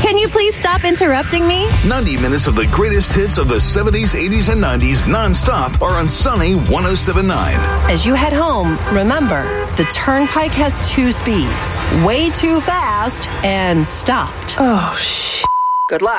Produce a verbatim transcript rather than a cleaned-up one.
Can you please stop interrupting me? ninety minutes of the greatest hits of the seventies, eighties, and nineties non-stop are on Sunny one oh seven point nine. As you head home, remember, the Turnpike has two speeds. Way too fast and stopped. Oh, shit. Good luck.